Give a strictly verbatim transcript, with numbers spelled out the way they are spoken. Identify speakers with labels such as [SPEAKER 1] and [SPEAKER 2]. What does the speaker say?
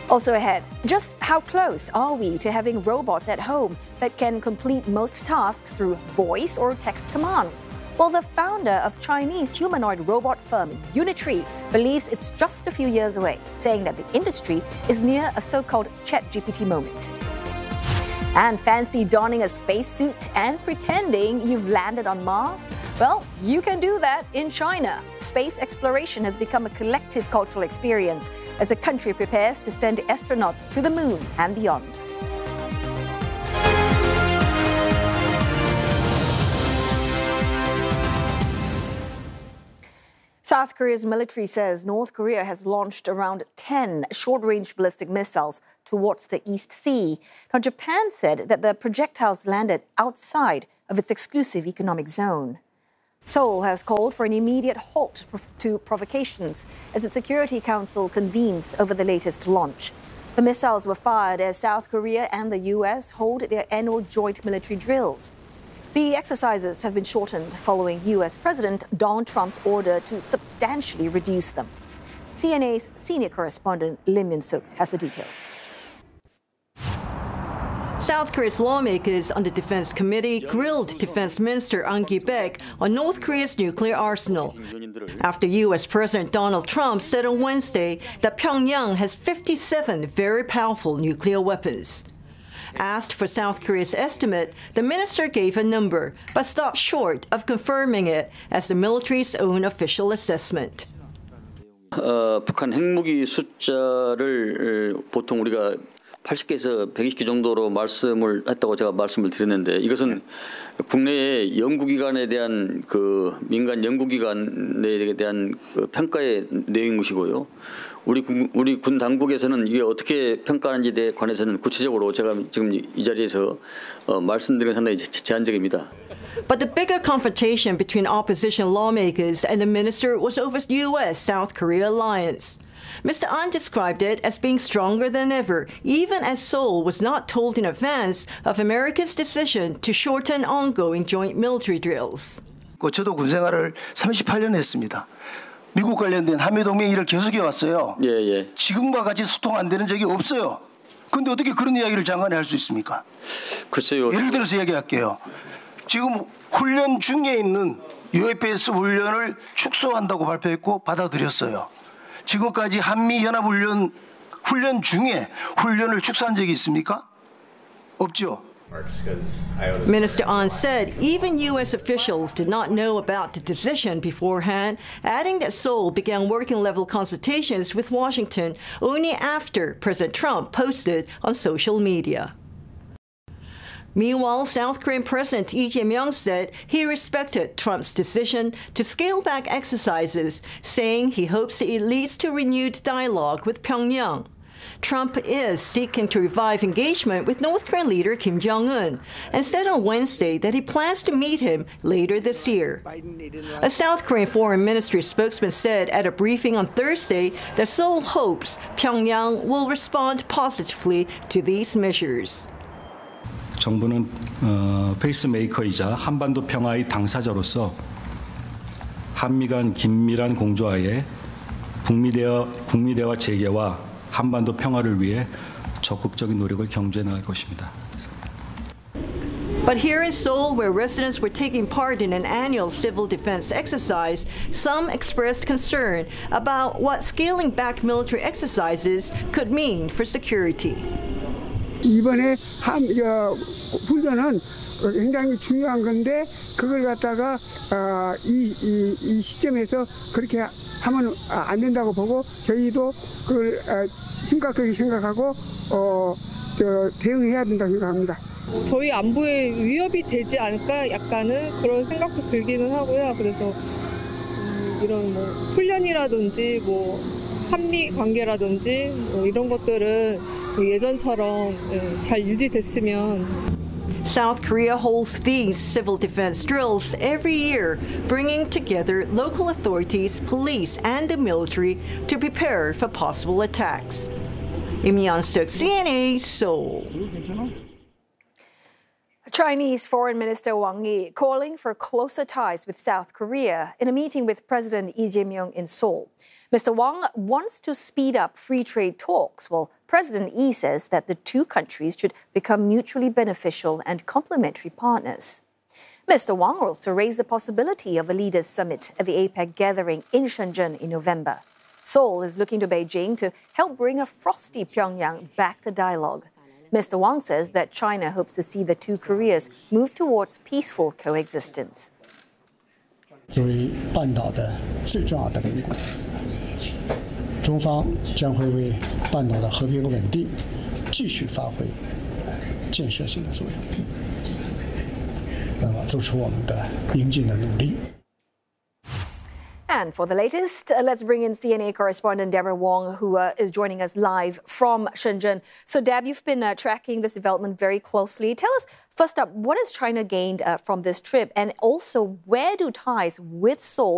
[SPEAKER 1] Also ahead, just how close are we to having robots at home that can complete most tasks through voice or text commands? Well, the founder of Chinese humanoid robot firm Unitree believes it's just a few years away, saying that the industry is near a so-called ChatGPT moment. And fancy donning a spacesuit and pretending you've landed on Mars? Well, you can do that in China. Space exploration has become a collective cultural experience as the country prepares to send astronauts to the moon and beyond. South Korea's military says North Korea has launched around ten short-range ballistic missiles towards the East Sea. Now, Japan said that the projectiles landed outside of its exclusive economic zone. Seoul has called for an immediate halt to provocations as its Security Council convenes over the latest launch. The missiles were fired as South Korea and the U S hold their annual joint military drills. The exercises have been shortened following U S President Donald Trump's order to substantially reduce them. C N A's senior correspondent Lim Min-suk has the details.
[SPEAKER 2] South Korea's lawmakers on the Defense Committee grilled Defense Minister An Ki-baek on North Korea's nuclear arsenal after U S President Donald Trump said on Wednesday that Pyongyang has fifty-seven very powerful nuclear weapons. Asked for South Korea's estimate, the minister gave a number, but stopped short of confirming it as the military's own official assessment.
[SPEAKER 3] 어, 북한 핵무기 숫자를 보통 우리가 팔십 개에서 백이십 개 정도로 말씀을 했다고 제가 말씀을 드렸는데 이것은 국내의 연구기관에 대한 그 민간 연구기관에 대한 그 평가의 내용인 것이고요. 우리 군, 우리 군 당국에서는 이게 어떻게 평가하는지에 관해서는 구체적으로 제가 지금 이 자리에서 어, 말씀드리는 상당히 제한적입니다.
[SPEAKER 2] But the bigger confrontation between opposition lawmakers and the minister was over U S-South Korea alliance. Mister An described it as being stronger than ever, even as Seoul was not told in advance of America's decision to shorten ongoing joint military drills.
[SPEAKER 4] 저도 군 생활을 삼십팔 년 했습니다. 미국 관련된 한미동맹 일을 계속해 왔어요.
[SPEAKER 3] 예, 예.
[SPEAKER 4] 지금과 같이 소통 안 되는 적이 없어요. 그런데 어떻게 그런 이야기를 장관이 할 수 있습니까?
[SPEAKER 3] 글쎄요.
[SPEAKER 4] 예를 들어서 얘기할게요. 지금 훈련 중에 있는 유에프에스 훈련을 축소한다고 발표했고 받아들였어요. 지금까지 한미연합훈련 훈련 중에 훈련을 축소한 적이 있습니까? 없죠.
[SPEAKER 2] Minister An said even U S officials did not know about the decision beforehand, adding that Seoul began working-level consultations with Washington only after President Trump posted on social media. Meanwhile, South Korean President Lee Jae-myung said he respected Trump's decision to scale back exercises, saying he hopes it leads to renewed dialogue with Pyongyang. Trump is seeking to revive engagement with North Korean leader Kim Jong-un and said on Wednesday that he plans to meet him later this year. A South Korean foreign ministry spokesman said at a briefing on Thursday that Seoul hopes Pyongyang will respond positively to these measures.
[SPEAKER 5] 정부는 어, 페이스메이커이자 한반도 평화의 당사자로서 한미 간 긴밀한 공조하에 북미 대화, 북미 대화 재개와 한반도 평화를 위해 적극적인 노력을 경주해 나갈 것입니다.
[SPEAKER 2] But here in Seoul, where residents were taking part in an annual civil defense exercise, some expressed concern about what scaling back military exercises could mean for security.
[SPEAKER 6] 이번에 함, 저, 훈련은 굉장히 중요한 건데 그걸 갖다가 어, 이, 이, 이 시점에서 그렇게 하면 안 된다고 보고 저희도 그걸 어, 심각하게 생각하고 어, 저, 대응해야 된다고 생각합니다.
[SPEAKER 7] 저희 안보에 위협이 되지 않을까 약간은 그런 생각도 들기는 하고요. 그래서 음, 이런 뭐 훈련이라든지 뭐 한미 관계라든지 뭐 이런 것들은 예전처럼 잘 유지됐으면.
[SPEAKER 2] South Korea holds these civil defense drills every year, bringing together local authorities, police, and the military to prepare for possible attacks. Im Yeon-suk, C N A, Seoul.
[SPEAKER 1] Chinese Foreign Minister Wang Yi calling for closer ties with South Korea in a meeting with President Lee Jae-myung in Seoul. Mister Wang wants to speed up free trade talks, while President Lee says that the two countries should become mutually beneficial and complementary partners. Mister Wang also raised the possibility of a leaders' summit at the APEC gathering in Shenzhen in November. Seoul is looking to Beijing to help bring a frosty Pyongyang back to dialogue. Mister Wang says that China hopes to see the two Koreas move towards peaceful coexistence.
[SPEAKER 8] 作为半岛的最重要的邻国，中方将会为半岛的和平和稳定继续发挥建设性的作用，那么做出我们的应尽的努力。
[SPEAKER 1] And for the latest, uh, let's bring in C N A correspondent Deborah Wong, who uh, is joining us live from Shenzhen. So, Deb, you've been uh, tracking this development very closely. Tell us, first up, what has China gained uh, from this trip? And also, where do ties with Seoul